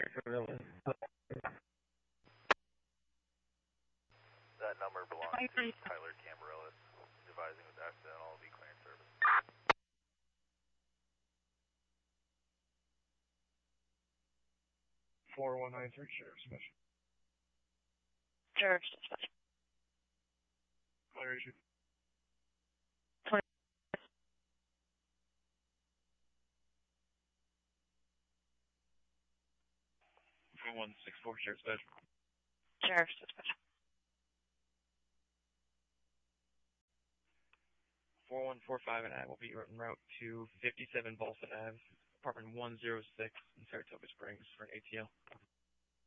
That number belongs to Tyler Camarillis, advising with accidental V clearance service. 4193, Sheriff's Mission. Sheriff's Dispatch. Where is you? 20. 4164, Sheriff's Dispatch. Sheriff's Dispatch. 4145 and I will be en route to 57 Bolson Ave, apartment 106 in Saratoga Springs for an ATO.